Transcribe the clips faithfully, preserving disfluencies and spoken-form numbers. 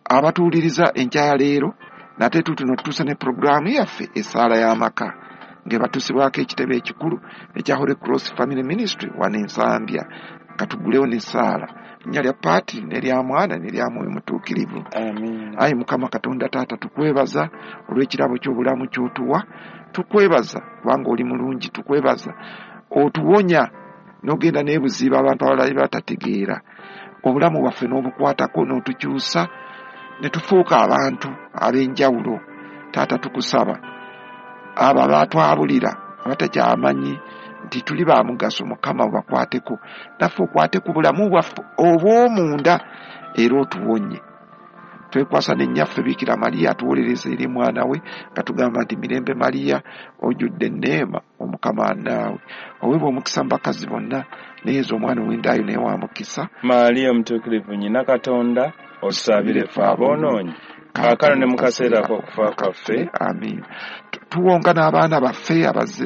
abatuuliriza enkya leero nate tutuno tutuuse ne programu yaffe essaala y'amaka ng'ebatusibwako ekitebe ekikulu ekya Holy Cross Family Ministry wano Ensambya katugulewo n'essaala linnya lya Paati n'erya Mwana n'erya Mwoyo Mutuukirivu. Amen. Ayi Mukama Katonda Taata tukwebaza olw'ekirabo ky'obulamu ky'otuwa, tukwebaza kubanga oli mulungi, tukwebaza otuwonya n'ogenda n'ebuziba abantu abalala batategeera obulamu bwaffe n'obukwatako n'otukyusa ne tufuuka abantu ab'enjawulo. Taata tukusaba abo abatwabulira abatakyamanyi nti tuli ba mugaso, Mukama bakwateko naffe okwate ku bulamu bwaffe obw'omunda era otuwonye. Twekwasa n'ennyaffe Bikira Mariya atuwolereza eri mwana we nga tugamba nti mirembe Mariya ojjudde enneema, Omukama naawe, oweebwa omukisa mu bakazi bonna neyeeza omwana ow'endaayo naye wa mukisa. Mariya omutuukirivu nnyina Katonda otusabire ffe aboonoonyi kaakano ne mu kaseera k'okufa kwaffe. Amiina. Tuwonga n'abaana baffe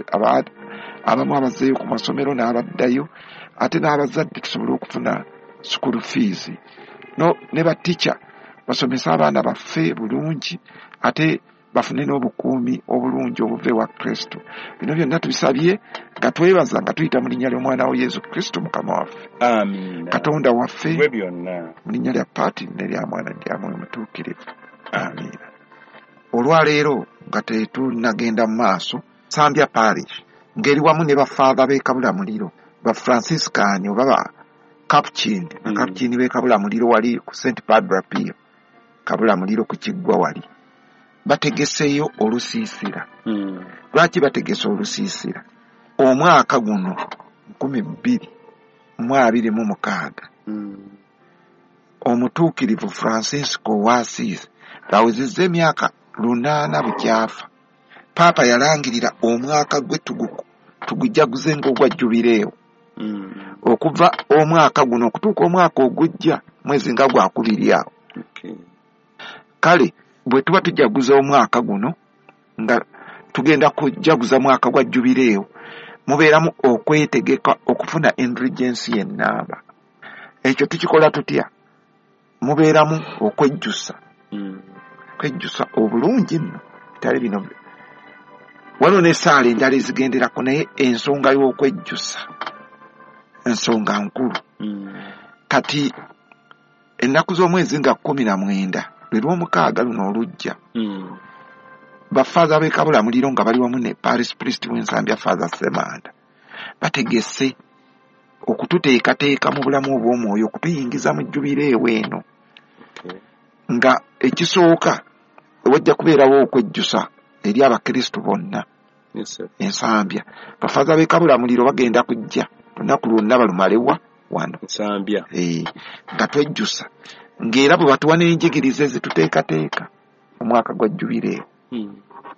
abamu abazzeeyo ku masomero n'abaddayo, ate n'abazadde tusobole okufuna school fees no ne batica basomesa abaana baffe bulungi ate bafune n'obukuumi obulungi obuve wa Kristo. Bino byonna tubisabye nga twebaza nga tuyita mu linnya ly'omwana wa Yesu Kristo Mukama waffe. Amiina. Katonda waffe bwe byonna mu linnya lya Paati n'erya Mwana n'erya Mwoyo Mutuukirivu. Amiina. Olwaleero nga tetunagenda mu maaso, Nsambya Parish ngeri wamu ne bafaada b'ekabula muliro ba Franciscan oba ba Capuchin ba Mm. Capuchin b'ekabula muliro wali ku Saint Barbara Pio kabula muliro ku Kiggwa wali bategeseeyo olusiisira. Mm. Lwaki bategese olusiisira? Omwaka guno nkumi bbiri mu abiri mu mukaaga Mm. omutuukirivu Francisco wa Assisi lawezezza emyaka lunaana bukyafa. Paapa yalangirira omwaka gwe tugu tugujaguze ng'ogwa Jubileewo. Mm. Okuva omwaka guno okutuuka omwaka ogujja mwezi nga gwakubiri awo. Okay. Kale bwe tuba tujaguza omwaka guno nga tugenda kujaguza mwaka gwa Jubileewo, mubeeramu okwetegeka okufuna indulgensi y'ennaaba. Ekyo tukikola tutya? Mubeeramu okwejjusa. Mm. Kwejjusa obulungi nno bitali bino. Wano n'essaala endala ezigenderako naye ensonga y'okwejjusa ensonga nkulu. Mm. Kati ennaku z'omwezi nga kkumi na mwenda lwe lw'omukaaga luno olujja, Mm. bafaaza b'ekabula muliro nga bali wamu ne Parish Priest w'Ensambya Father Semanda bategese okututeekateeka mu bulamu obw'omwoyo okutuyingiza mu Jubileewo eno. Okay. Nga ekisooka wajja kubeerawo okwejjusa eri abakristo bonna. Yes, sir. Ensambya bafaaza b'ekabula muliro bagenda kujja lunaku lwonna balumalewa wano. Nsambya. Eh, nga twejjusa ng'era bwe batuwa n'enjigiriza ezituteekateeka omwaka gwa Jubileewo. Mm.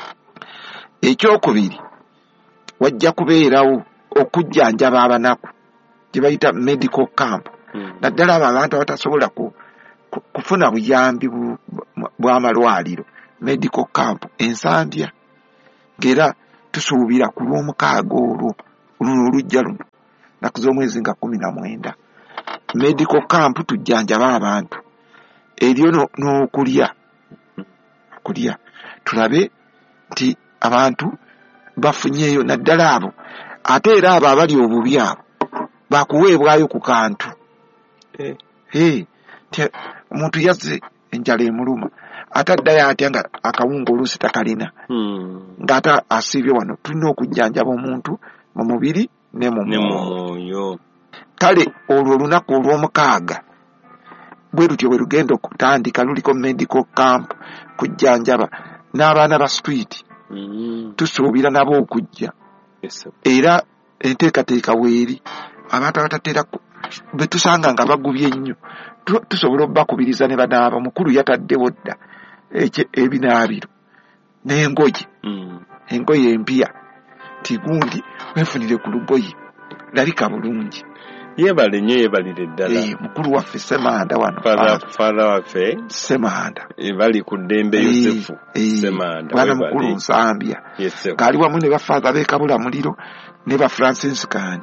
Ekyokubiri wajja kubeerawo okujjanjaba abanaku gye bayita medical camp. Mm. Naddala abo abantu abatasobola ku, ku, kufuna buyambi bu- bu- bw'amalwaliro, medical camp Ensambya, ng'era tusuubira ku lw'omukaaga olwo luno olujja luno naku z'omwezi nga kkumi na mwenda medical camp tujjanjaba abantu eryo no- n'okulya kulya tulabe nti abantu bafunyeeyo naddala abo ate era abo abali obubi abo bakuweebwayo ku kantu. Eh. Hey, nti omuntu yazze enjala emuluma ate addayo atya nga akawunga oluusi takalina Mm. ng'ate asiibye wano. Tulina okujjanjaba omuntu mu mubiri ne mu Ne mu mwoyo. mwoyo. Kale olwo olunaku olw'omukaaga bwe lutyo bwe lugenda okutandika luliko medical camp kujjanjaba n'abaana ba street Mm. tusuubira nabo okujja. Yes, sir. Era enteekateeka weeri abantu abatatera ku- be tusanga nga bagubye ennyo tu- tusobola obbakubiriza ne banaaba. Mukulu yataddewo dda ekye- ebinaabiro n'engoye Mm. engoye empya nti gundi weefunire ku lugoye labika bulungi. Yeebale nnyo yeebalire ddala. Eh, mukulu waffe Semanda wano Father Father Father waffe Semanda bali ku ddembe Yosefu Eh, Semanda. bwana weebale. mukulu Nsambya Yes, sir. ng'ali wamu ne bafaaza b'ekabula muliro ne ba Franciscan.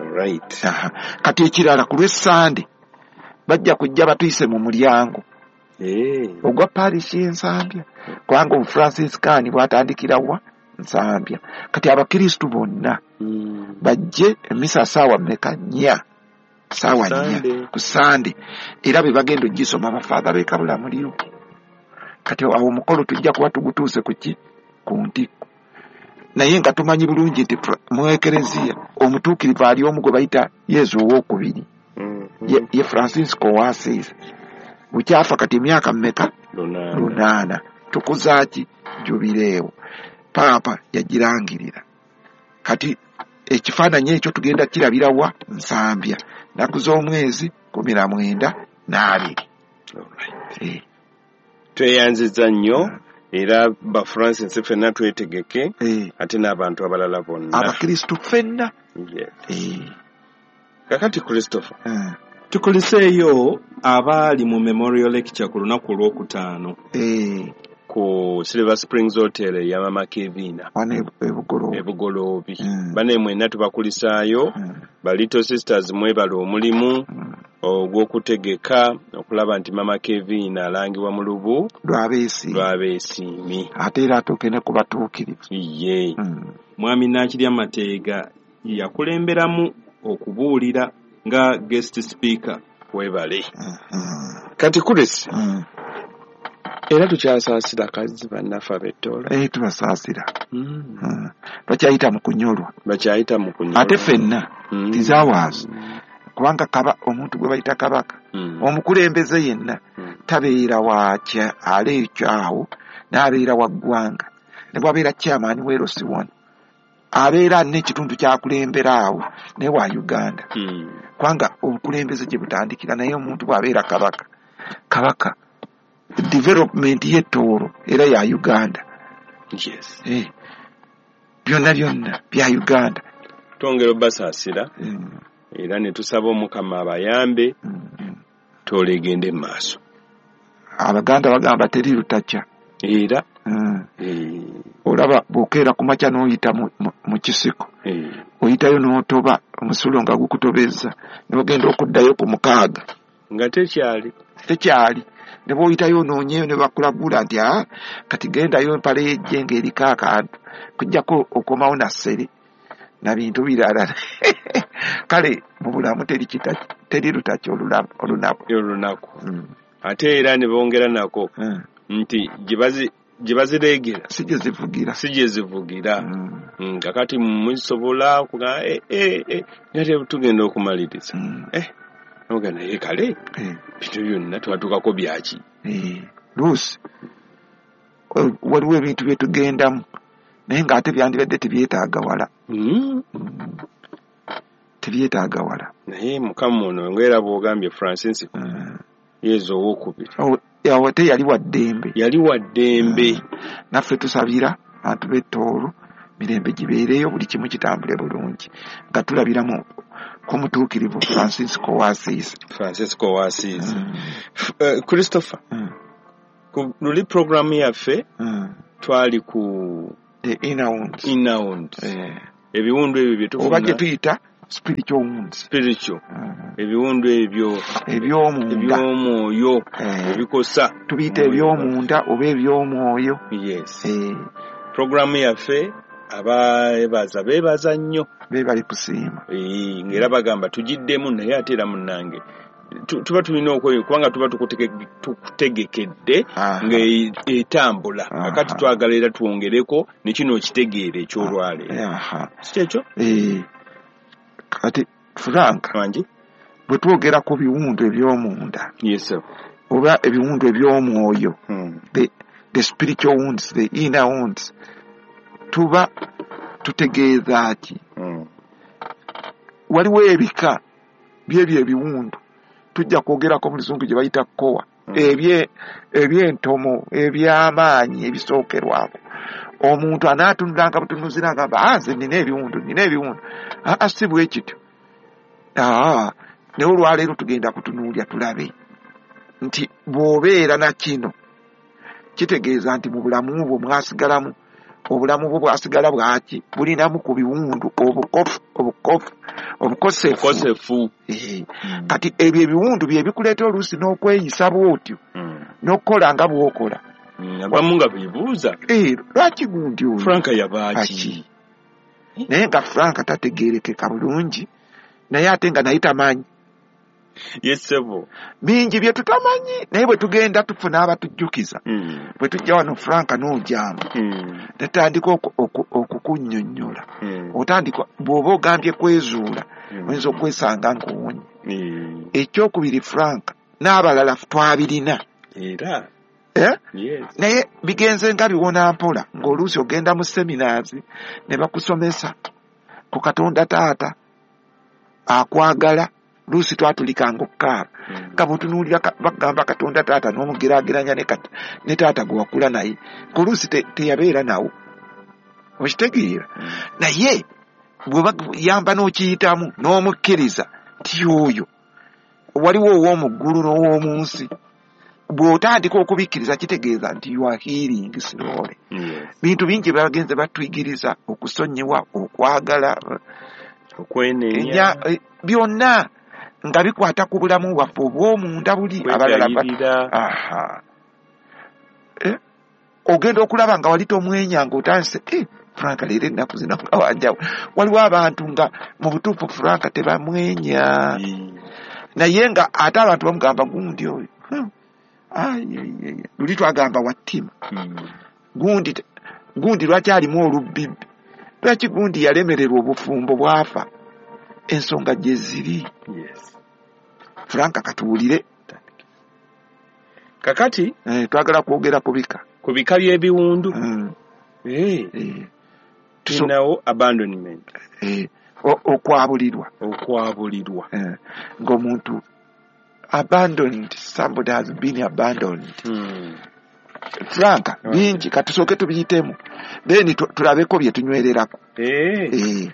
Right. Aha. Kati ekirala ku lw'essande bajja kujja batuyise mu mulyango Eh. ogwa parish y'Ensambya kubanga obufranciscaani bwatandikira wa Nsambya. Kati abakristu bonna Mm. bajje emisa saawa mmeka nnya saawa nnya ku Sande era be bagenda ogisoma abafaadha b'ekabulamuliyo. Kati awo omukolo tujja kuba tugutuuse ku ki ku ntikko naye nga tumanyi bulungi nti mu ekereziya omutuukirivu ali omu gwe bayita Yezu owookubiri Mm. ye, ye Francisco wa Assisi bukyafa kati emyaka mmeka Lunaana. lunaana tukuzaaki jubireewo paapa yagirangirira. Kati ekifaananyi ekyo tugenda kirabira wa Nsambya nnaku z'omwezi kumi na mwenda n'abiri. Alright. Eh, Tweyanziza nnyo era ba Francis ffenna twetegeke eh, ate n'abantu abalala bonna. abakristu ffenna. Yes. Eh, Kakati Christopher, eh, tukuliseeyo abaali mu memorial lecture ku lunaku olwokutaano eh, ku Silver Springs Hotel ya Mama Kevina wano ebu- ebugoloobi. ebugoloobi. Mm. Bane mwenna tubakulisaayo. Mm, Ba Little Sisters mwebala omulimu mm. ogw'okutegeka okulaba nti Mama Kevina alangibwa mu lubu lw'abeesiimi lw'abeesiimi. ate era atuuke ne ku batuukirivu. Ye. Mm, mwami Nakirya Mateega yakulemberamu okubuulira nga guest speaker. Webale. mm, mm, Kati Chris, mm. era tukyasaasira kazi bannaffe ab'ettoola. Eh, tubasaasira. Mm. Mm. bakyayita mu kunyolwa Bakyayita mu kunyolwa. ate ffenna Mm. tizawaazi kubanga kaba omuntu gwe bayita kabaka Mm. omukulembeze yenna Mm. tabeera wakya aleekyo awo n'abeera wa ggwanga ne bwabeera chairman w'erosi wano abeera n'ekitundu kyakulembera awo ne wa Uganda Mm. kubanga obukulembeze gye butandikira naye omuntu bw'abeera kabaka kabaka development y'ettoolo era ya Uganda. Yes. Eh, byonna byonna bya Uganda. Twongera obbasaasira Mm, era ne tusaba Omukama abayambe mm, mm. toolegende mu maaso. Abaganda bagamba teri lutakya. Era Mm. eh, Olaba bw'okeera ku makya n'oyita mu, mu, mu kisiko eh, oyitayo n'otoba omusulo nga gukutobezza ne bagenda okuddayo ku mukaaga nga tekyali. tekyali ne bw'oyitayo onoonyeyo ne bakulagula nti a kati gendayo empale y'ejje ng'eriko akantu kujjako okomawo na ssere na bintu birala. Kale mu bulamu teri kita teri lutakya olulamu olunaku. Olunaku. Mm. Ate era ne bongera nako Mm. nti gye bazi- gye bazireegera si gye zivugira. si gye zivugira. Mm. Mm, kakati musobola okuga eh, eh, eh, nate tugenda okumaliriza. Mm. Eh, noga naye kale Eh. bintu byonna twatukako byaki. Eh, Luusi wa- waliwo ebintu bye tugendamu naye ng'ate byandibadde tebyetaaga wala. Mm. Mm. tebyetaaga wala. Naye Mukama ono ng'era bw'ogambye Francis Mm. Yezu owookubiri Awo awo teyali wa ddembe. yali wa ddembe. Naffe tusabira bantu b'ettoolo mirembe gibeereyo buli kimu kitambule bulungi nga tulabiramu ku mutuukirivu Francisco wa Assisi. Francisco wa Assisi. Mm. F- eh, Christopher, Mm. ku luli programu yaffe Mm. twali ku The inner wounds. inner wounds. Eh. Ebiwundu ebyo bye Oba gye tufuna tuyita spiritual wounds. spiritual. Mm. Ebiwundu ebyo eby'omunda. eby'omwoyo Eh. ebikosa. tubiyita eby'omunda oba eby'omwoyo. Yes. Eh, Programu yaffe abeebaza beebaza nnyo. be bali kusiima. Eh, ng'era bagamba tugiddemu naye ate era munnange tu- tuba tulina okweyo kubanga tuba tukutege- tukutegekedde Aha. ng'etambula. Aha. Kakati twagala era twongereko ne kino okitegeera ekyolwaleero. Aha. Si kyekyo? Eh, kati Frank Wangi? bwe twogera ku biwundu eby'omunda Yes, sir. oba ebiwundu eby'omwoyo Hmm. the, the spiritual wounds, the inner wounds, tuba tutegeeza ki Hmm. waliwo ebika byebyo ebiwundu tujja kwogerako mu luzungu gye bayita kowa. Mm. ebye ebyentomo eby'amaanyi ebisookerwako omuntu anaatunulanga butunuzira agamba ah nze nina ebiwundu nina ebiwundu aa si bwe kityo. aa naye olwaleero tugenda kutunuulya tulabe nti bw'obeera na kino kitegeeza nti mu bulamu bwo mwasigalamu obulamu bwo bwasigala bwaki bulinamu ku biwundu obukofu obukofu obukosefu. Bukosefu. Eh, kati ebyo ebiwundu bye bikuleeta oluusi n'okweyisa bw'otyo Hmm. n'okukola nga bw'okola. abamu nga beebuuza Eh, lwaki gundi oyo Franka yabaaki aki naye nga Franka tategeerekeka bulungi naye ate nga naye tamanyi yesebo bingi bye tutamanyi naye bwe tugenda tufuna abatujjukiza Mm. bwe tujja wano Franka n'ojamba Mm. netandika oku- oku- okukunnyonnyola Mm. otandika bw'oba ogambye kwezuula Mm. oyinza okwesanga ng'owonye. Mm. ekyokubiri Franka n'abalala twabirina era eh? yes naye bigenze nga biwona mpola ng'oluusi ogenda mu seminars ne bakusomesa ku Katonda Taata akwagala luusi twatulikanga okukaaba Mm. nga bw'otunuulira ka- bagamba Katonda Taata n'omugeraageranya ne kat- ne taata gwe wakula naye ng'oluusi te- teyabeera nawo okitegeera Mm. naye bwe bayamba n'okiyitamu n'omukkiriza nti oyo waliwo ow'omu ggulu n'ow'omu nsi bw'otandika okubikkiriza kitegeeza nti you are healing slowly. yes bintu bingi bagenze batuyigiriza okusonyiwa okwagala okweneenya enya eh, byonna nga bikwata ku bulamu bwaffe obw'omunda buli abalala ba- kwegayirira aha eh? ogenda okulaba nga wali tomwenya ng'otandise eh, Franka leero ennaku zino nga wanjawo waliwo abantu nga mu butuufu Franka tebamwenya Mm. naye nga ate abantu bamugamba gundi oyo Hmm. Ai, ai, ai. luli twagamba wattima Mm. gundi te- gundi lwaki alimu olubbibi lwaki gundi yalemererwa obufumbo bwafa ensonga gye ziri. yes Franka katuwulire kakati eh, twagala kwogera ku bika ku bika by'ebiwundu Hmm. eh eh, tuso- tunawo abandonment eh, o- okwabulirwa okwabulirwa eh, ng'omuntu abandoned somebody has been abandoned. Mm. Franka Mm. bingi katusooke tubiyitemu then tu- tulabeko bye tunywererako. eh Eh.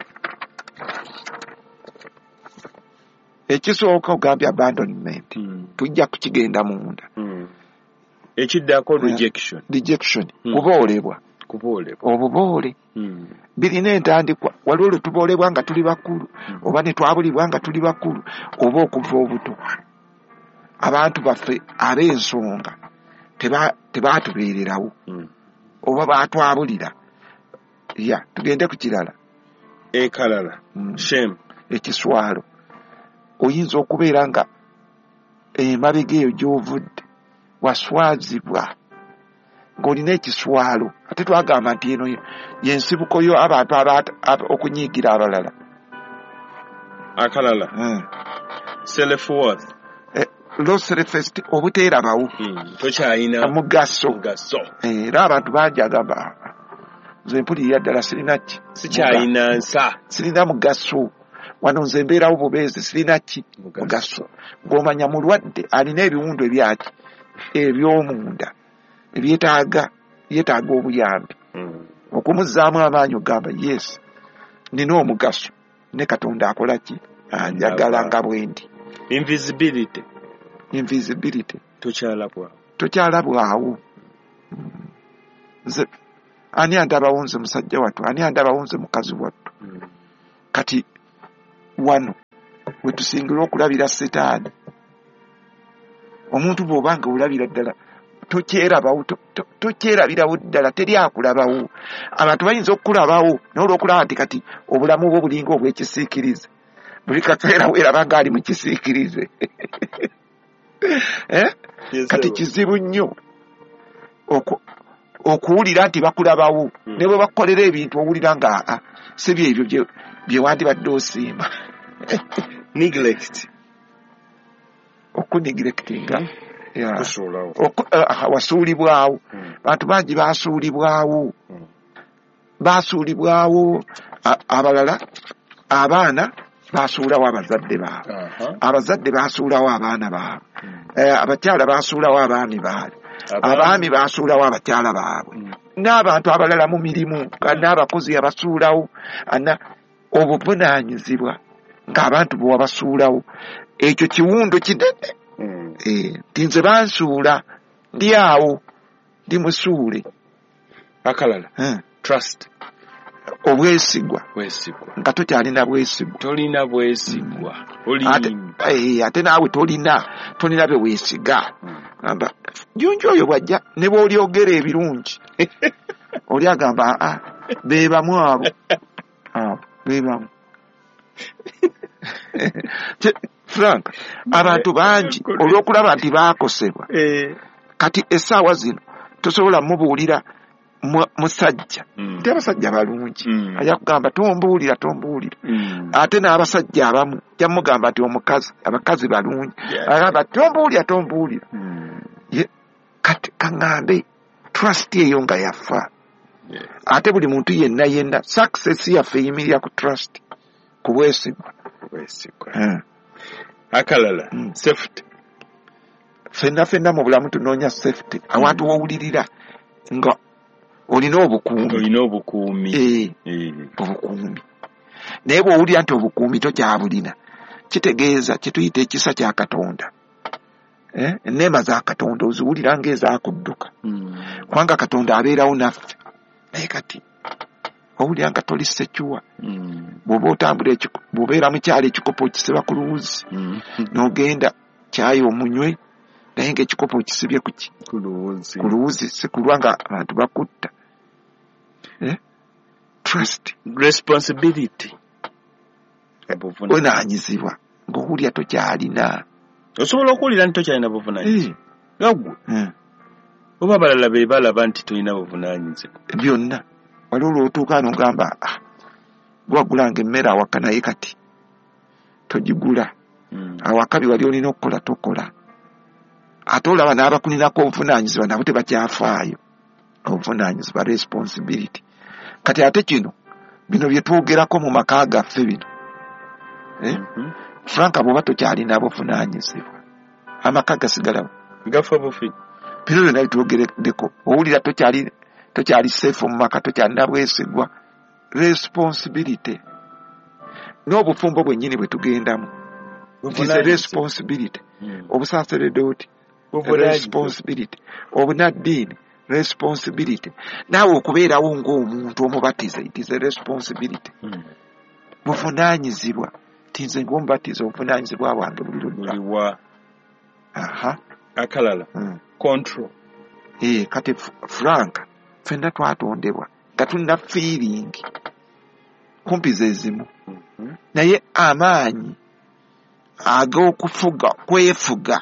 ekisooka ogambye abandonment Mm. tujja kukigenda munda Mm. ekiddako rejection rejection Mm. kuboolebwa kuboolebwa obuboole Mm. birina entandikwa waliwo lwe tuboolebwa nga tuli bakulu Mm. oba ne twabulibwa nga tuli bakulu oba okuva obuto abantu baffe ab'ensonga teba- tebaatubeererawo Mm. oba baatwabulira ya tugende ku kirala ekalala Mm. shame ekiswalo oyinza okubeera nga emabega eyo gy'ovudde waswazibwa ng'olina ekiswalo ate twagamba nti eno ye- yensibuko yo abantu abaata- ab- okunyiigira abalala. akalala Hmm. self worth Eh, low self-esteem obuteerabawo Mm. tokyayina mugaso mugaso Eh, era abantu bangi agamba "Ah, nze mpulirira ddala sirina ki sikyayina nsa sirina mugaso wano nze mbeerawo bubeezi sirina ki Mugaso. mugaso ng'omanya mulwadde alina ebiwundu ebyaki eby'omunda ebyetaaga yeetaaga obuyambi Mm. okumuzzaamu amaanyi ogamba yes nina omugaso ne Katonda akola ki anjagala nga bwendi. invisibility Invisibility tokyalabwa tokyalabwawo. Mm. nze ani andabawo nze musajja wattu ani andabawo nze mukazi wattu Mm. kati wano we tusingira okulabira setaani omuntu bw'oba nga olabira ddala tokyerabawo to- to- tokyerabirawo ddala teri akulabawo. Abantu bayinza okukulabawo n'olwokulaba nti kati obulamu bwo bulinga obw'ekisiikirize buli kaseera weeraba ng'ali mu kisiikirize eh? Yes, kati sir. kizibu nnyo oku- okuwulira nti bakulabawo Mm. ne bwe bakukolera ebintu owulira nga aa si byebyo bye- bye wandibadde osiima neglect okunigirekitinga yeah. kusuulawo Oku- uh, wasuulibwawo Mm. bantu bangi basuulibwawo Mm. basuulibwawo a- abalala abaana basuulawo abazadde baabwe Aha. abazadde basuulawo abaana baabwe Mm. eh, abakyala basuulawo abaami baabwe Abaami. abaami basuulawo abakyala baabwe Mm. n'abantu abalala mu mirimu nga n'abakozi abasuulawo ana obuvunaanyizibwa ng'abantu bwe wabasuulawo ekyo kiwundu kinene Mm. eh, nti nze bansuula ndi awo ndi musuule akalala eh. trust obwesigwa bwesigwa nga tokyalina bwesigwa tolina bwesigwa oli ate eh, ate naawe tolina tolina bye weesiga amba junju oyo bwajja ne bw'olyogera ebirungi oli agamba ah beebamu abo abo beebamu Frank abantu bangi olw'okulaba nti baakosebwa kati essaawa zino tosobola mubuulira musajja nti abasajja balungi ajja kugamba tombuulira tombuulira ate n'abasajja abamu jamugamba nti omukazi abakazi balungi agamba tombuulira tombuulira kati kaŋŋambe trust eyo nga yafa ate buli muntu yenna yenna success yaffe eyimirira ku trust ku bwesigwa akalala safety fenna fenna mu bulamu tunoonya safety awantu wowulirira nga olina obukuumi olina obukuumi obukuumi naye bw'owulira nti obukuumi tokyabulina kitegeeza kyetuyita ekisa kya Katonda enneema za Katonda oziwulira ng'ezakudduka kubanga Katonda abeerawo naffe naye kati owulira nga toli secuwa bw'oba otambula bw'obeera mu kyalo ekikopo okisiba ku luwuzi n'ogenda kyayi omunywe naye ng'ekikopo okisibye ku ki ku luwuzi si kulwa nga abantu bakutta trust responsibility buvunaanyizibwa ng'owulira tokyalina osobola okuwulira nti tokyalina buvunaanyizibwa gaggwe oba abalala be balaba nti tolina buvunaanyizibwa byonna waliwo lw'otuuka n'ogamba gwagulanga emmere awaka naye kati togigula awaka bye wali olina okukola tokola ate olaba n'abakulinako obuvunaanyizibwa nabo tebakyafaayo obuvunaanyizibwa responsibility kati ate kino bino bye twogerako mu maka gaffe bino Franka bw'oba tokyalina buvunaanyizibwa amaka gasigalawo gafa bufi bino byonna bitwogereddeko owulira tokyali tokyali safe mu maka tokyalina bwesigwa responsibility n'obufumbo bwennyini bwe tugendamu is a responsibility obusaseredooti responsibility obunaddiini responsibility naawe okubeerawo ng'omuntu omubatiza it is a responsibility buvunaanyizibwa tinze ng'omubatiza obuvunaanyizibwa bwange buliwa aha akalala control eh kati Frank fenna twatondebwa nga tulina feeling kumpi ze zimu naye amaanyi ag'okufuga kwefuga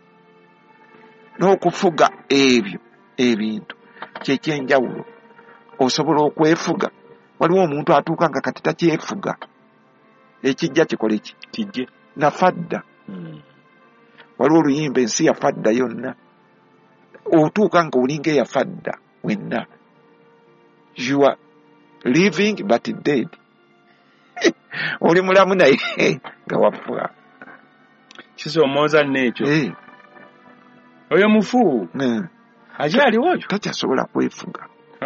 n'okufuga ebyo ebintu kyekyenjawulo osobola okwefuga waliwo omuntu atuuka nga kati takyefuga ekijja kikole ki kijje nafadda waliwo oluyimba ensi yafadda yonna otuuka nga olinga eyafadda wenna you are living but dead oli mulamu naye nga wafa kisomooza n'ekyo oyo mufu akyaliwo oyo takyasobola kwefuga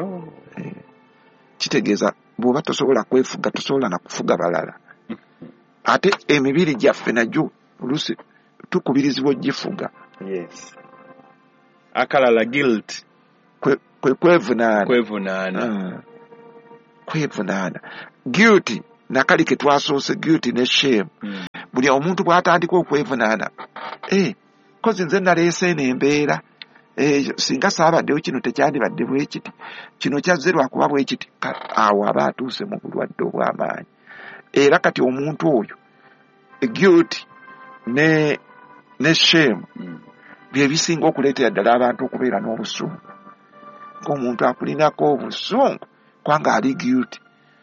kitegeeza bw'oba tosobola kwefuga tosobola na kufuga balala ate emibiri gyaffe nagyo oluusi tukubirizibwa ogifuga yes akalala guilt kwe kwevunaana kwevunaana kwevunaana guilty nakali ke twasoose guilty ne shame buli omuntu bw'atandika okwevunaana eh kozi nze naleese eno embeera singa saabaddewo kino tekyandibadde bwe kiti kino kyazze lwakuba bwe kiti awo aba atuuse mu bulwadde obw'amaanyi era kati omuntu oyo guilty ne ne shame bye bisinga okuleetera ddala abantu okubeera n'obusungu ng'omuntu akulinako obusungu kwanga ali guilty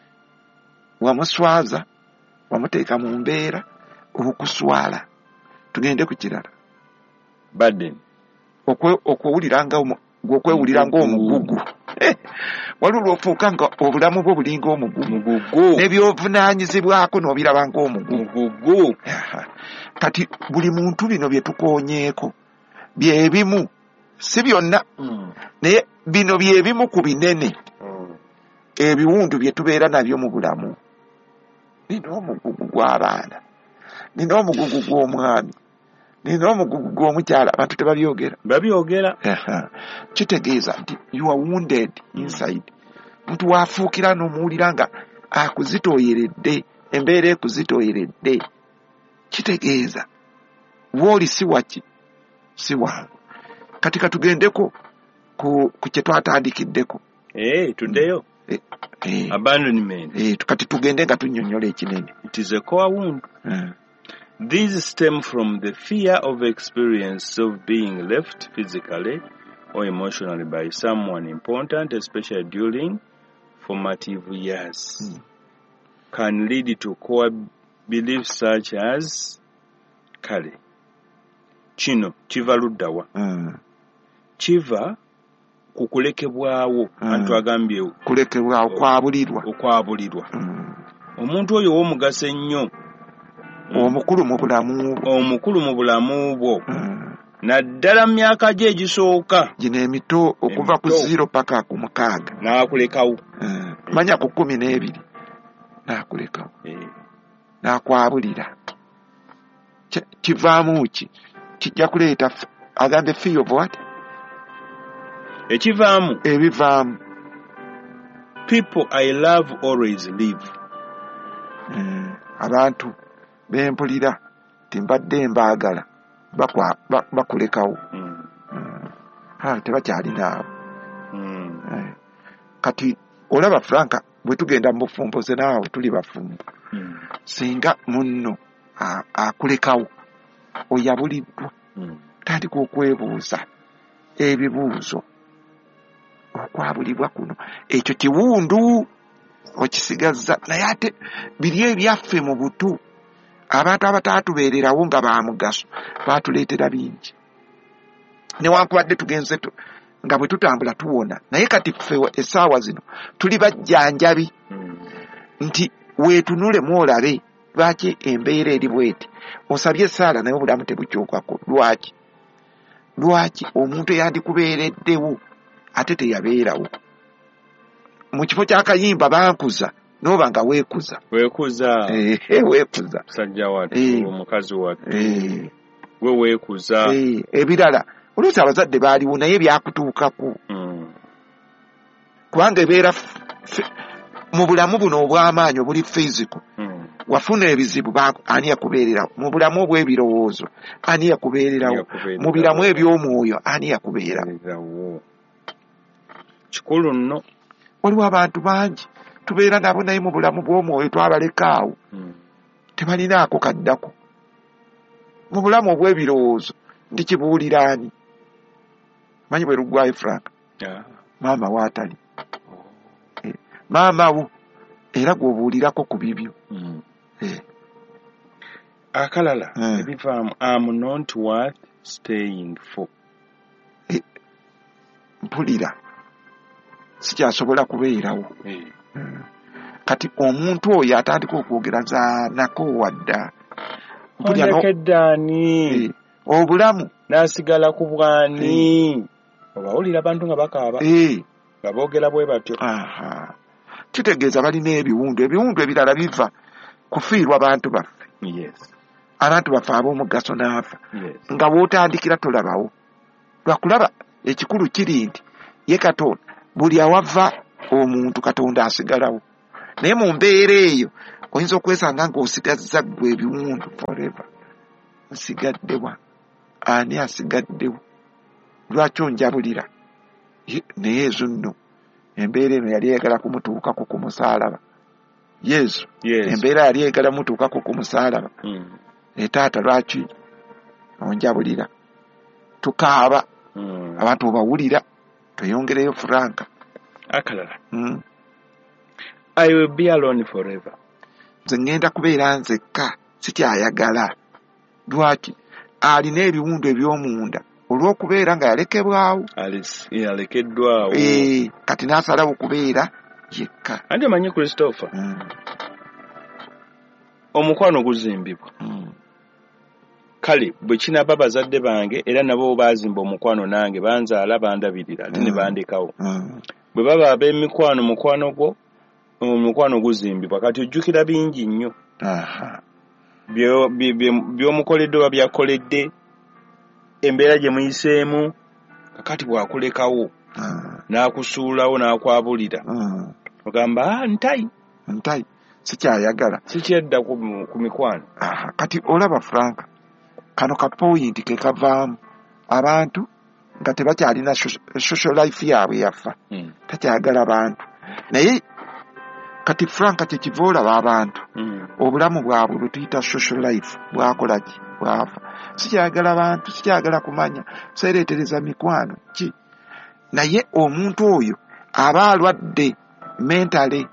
wamuswaza wamuteeka mu mbeera obukuswala tugende ku kirala burden okwewulira nga okwewulira ng'omugugu waliwo lw'ofuuka nga obulamu bwo bulinga omugugu n'ebyovunaanyizibwako n'obiraba ng'omugugu kati buli muntu bino bye tukoonyeeko byebimu si byonna naye bino byebimu ku binene ebiwundu bye tubeera nabyo mu bulamu nina omugugu gw'abaana nina omugugu gw'omwami nina omugugu gw'omukyala abantu tebabyogera babyogera kitegeeza nti you are wounded inside muntu waafuukira n'omuwulira nga akuzitooyeredde, embeera ekuzitooyeredde, kitegeeza wooli si waki si wangu. Kati katugendeko ku, ku kye twataandikiddeko. Eh, tuddeyo. Eh, eh, Abandonment. eh, kati tugende nga tunnyonnyola ekinene. It is a core wound. Eh. These stem from the fear of experience of being left physically or emotionally by someone important, especially during formative years. Mm. Can lead to core beliefs such as kale. Kino kiva luddawa. Mm. Kiva kukulekebwawo. Mm. Antu agambye kulekebwa okwabulirwa. okwabulirwa. Mm. Omuntu oyo w'omugaso ennyo. Omukulu mu bulamu bwo. Omukulu mu bulamu bwo. Mm. Naddala mu myaka gye egisooka. Gino emito okuva ku Emito. zero paka ku mukaaga. N'akulekawo. Mm. Manya ku kkumi n'ebiri n'akulekawo. Eh. N'akwabulira. Ki- kivaamu ki? Kijja kuleeta f- agambe fear of what? Ekivaamu, Ebivaamu. people I love always leave. Mm. Abantu bempulira timbadde mbaagala bakwa ba- bakulekawo. Mm. Mm. Ha, tebakyalinaabo. Mm. Eh. Kati olaba Franka bwe tugenda mu bufumbo ze naawe tuli bafumbo. Mm. Singa munno a- akulekawo oyabuliddwa, Mm. tandika okwebuuza ebibuuzo. Okwabulibwa kuno ekyo kiwundu okisigazza, naye ate biri ebyaffe mu butu. Abantu abataatubeererawo nga ba mugaso baatuleetera bingi, newankubadde tugenze tu, nga bwe tutambula tuwona, naye kati ffe essaawa zino tuli bajjanjabi. Mm. Nti weetunulemu olabe lwaki embeera eri bweti. Osabye essaala naye obulamu tebukyukako. Lwaki? Lwaki omuntu eyandikubeereddewo ate teyabeerawo. Mu kifo ky'akayimba bankuza n'oba nga weekuza. Weekuza. Eh, weekuza. Musajja wattu, Eh. omukazi wattu. Eh, Gwe weekuza. eh, ebirala oluusi abazadde baaliwo naye byakutuukako. Mm. Kubanga ebeera f- f- mu bulamu buno obw'amaanyi obuli physical. Mm. Wafuna ebizibu ba- ani yakubeererawo? Mu bulamu obw'ebirowoozo ani yakubeererawo? Ani yakubeererawo? Mu biramu eby'omwoyo ani yakubeerawo? Beererawo. Kikulu nno. Waliwo abantu bangi tubeera nabo naye mu bulamu bw'omwoyo twabalekaawo, Mm. tebalinaako kaddako. Mu bulamu obw'ebirowoozo ndikibuulira ani? Manyi bwe luggwayo Frank, Ah. maama waatali. Eh, maama wo era gw'obuulirako ku bibyo. Mm. Eh, Akalala Mm. ebivaamu I'm not worth staying for. mpulira sikyasobola kubeerawo. Eh. Mm. Kati omuntu oyo atandika okwogera zaanako wadda mpulira no- Ondekedde ani? eh, obulamu N'asigala ku bwani? Obawulira abantu nga bakaaba eh, nga boogera bwe batyo. aha. Kitegeeza balina ebiwundu. Ebiwundu ebirala biva kufiirwa bantu baffe. Yes. Abantu baffe ab'omugaso n'afa. Yes. Nga w'otandikira tolabawo. Lwakulaba ekikulu kiri nti ye Katonda buli awava omuntu Katonda asigalawo. Naye mu mbeera eyo oyinza okwesanga ng'osigazza ggwe ebiwundu forever. Nsigaddewa. Ani asigaddewo? Lwaki onjabulira? Ye- naye ezo nno embeera eno yali eyagala kumutuukako ku musaalaba. Yesu Yes. embeera yali eyagala mutuukako ku musaalaba. Mm. Ne taata lwaki onjabulira? Tukaaba. Mm. Abantu obawulira tweyongereyo Franka. Akalala Mm. I will be alone forever. Nze ŋŋenda kubeera nzekka sikyayagala. Lwaki? Alina ebiwundu eby'omunda olw'okubeera nga yalekebwawo. Alice yalekeddwawo. Eh, kati n'asalawo kubeera yekka. Andi omanyi Christopher, Mm. omukwano guzimbibwa. Mm. Kale bwe kinaba bazadde bange era nabo baazimba omukwano nange banzaala bandabirira ate ne Mm. bandekawo. Mm. Bwe baba ab'emikwano mukwano gwo omukwano guzimbibwa. Kati ojjukira bingi nnyo Aha. byo- bye- bye- by'omukoledde oba byakoledde, embeera gye muyiseemu, kakati bwakulekawo Ah. n'akusuulawo n'akwabulira Mm. ogamba ah ntayi ntayi sikyayagala. sikyedda ku ku mikwano. Aha, kati olaba Frank, kano ka point ke kavaamu abantu nga tebakyalina soci- social life yaabwe yafa, Mm. takyagala bantu. Naye kati Frank kyekiva olaba abantu Mm. obulamu bwabwe bwe tuyita social life bwakola ki bwafa, sikyagala bantu, sikyagala kumanya, seereetereza mikwano ki. Naye omuntu oyo aba alwadde mentally.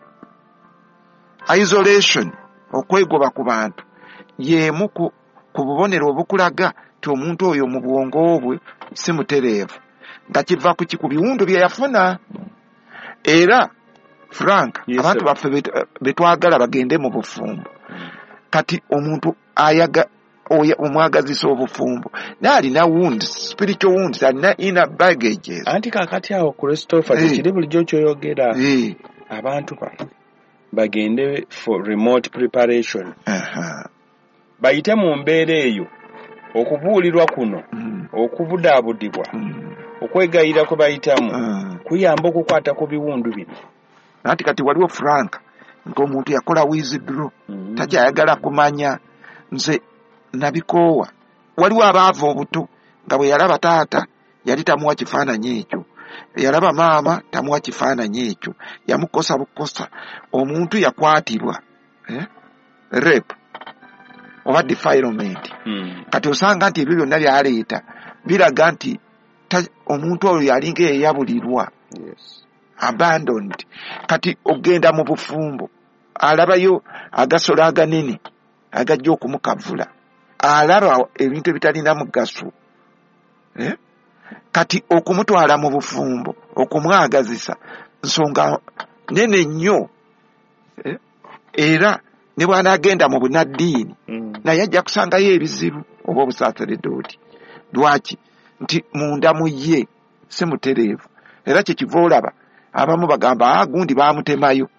Isolation, okwegoba ku bantu, y'emu ku ku bubonero obukulaga ti omuntu oyo mu bwongo bwe si mutereevu, nga kiva ku ki ku biwundu bye yafuna. Era Frank, Yes, abantu sir. baffe bet- betwagala bagende mu bufumbo, kati omuntu ayaga oya omwagazisa obufumbo naye alina wounds, spiritual wounds, alina inner baggages. Anti kakati awo Christopher Eh. tekiri bulijjo kyoyogera Eh, abantu bano bagende for remote preparation aha, bayite mu mbeera eyo okubuulirwa kuno mm, okubudaabudibwa mm, okwegayira kwe bayitamu mm. kuyamba okukwata ku biwundu bino. Nati kati waliwo Frank ng'omuntu yakola withdraw, Mhm. takyayagala kumanya. Nze nabikoowa, waliwo abaava obuto nga bwe yalaba taata yali tamuwa kifaananyi ekyo, yalaba maama tamuwa kifaananyi ekyo, yamukosa bukosa. Omuntu yakwatibwa eh? rape oba defilement. Mm. Kati osanga nti ebyo byonna byaleeta biraga nti ta- omuntu oyo yalinga eyayabulirwa, Yes. abandoned. Kati ogenda mu bufumbo alabayo agasolo aganene agajja okumukavula, alaba ebintu ebitalina mugaso eh? Kati okumutwala mu bufumbo okumwagazisa nsonga nene nnyo eh? Era ne bw'anaagenda mu bunaddiini Mm. naye ajja kusangayo ebizibu oba obusaseredooti. Lwaki? Nti munda mu ye si mutereevu. Era kyekiva olaba abamu bagamba ah gundi baamutemayo,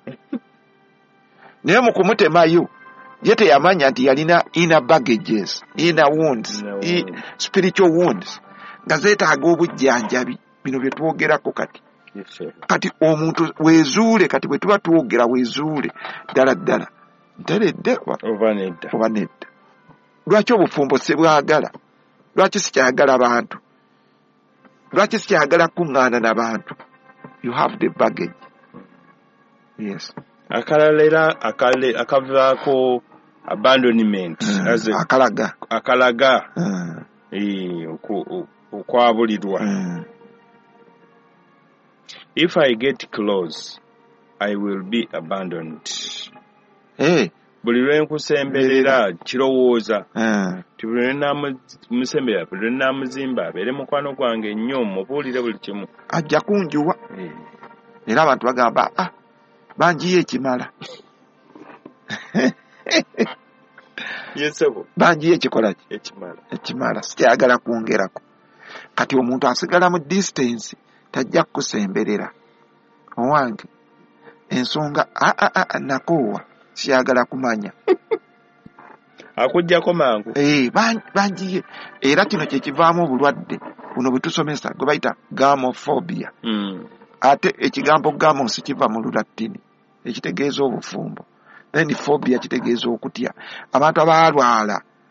naye mu kumutemayo ye teyamanya nti yalina inner baggages, inner wounds, Inner i- wounds. spiritual wounds nga zeetaaga obujjanjabi. Bino bye twogerako kati. Yes, sir. Kati omuntu weezuule, kati bwe tuba twogera weezuule ddala ddala nteredde oba Oba nedda. oba nedda. Lwaki obufumbo sibwagala? Lwaki sikyagala bantu? Lwaki sikyagala kuŋŋaana n'abantu? You have the baggage. Yes. Akalala era akale akavaako abandonment Mm, as a- akalaga. akalaga Mm, eh, oku- o- okwabulirwa. mm, If I get close, I will be abandoned. eh, Buli lwe nkusemberera kirowooza mm, ti buli lwe nnamusembera buli lwe nnamuzimba abeere mukwano gwange nnyo mubuulire buli kimu. ajja kunjuwa. Eh, Era abantu bagamba ah banjiye ekimala. yesebo Banjiye ekikola ki? ekimala. Ekimala sikyagala kwongerako. Kati omuntu asigala mu distance tajja kusemberera owange ensonga ah, ah, ah, nakoowa siyagala kumanya. Akuggyako mangu. Eh, ban- banjiye. Era kino kyekivaamu obulwadde buno bwe tusomesa gwe bayita gamophobia. Mm. Ate ekigambo gamos kiva mu Lulatini ekitegeeza obufumbo, then phobia kitegeeza okutya. Abantu abaalwala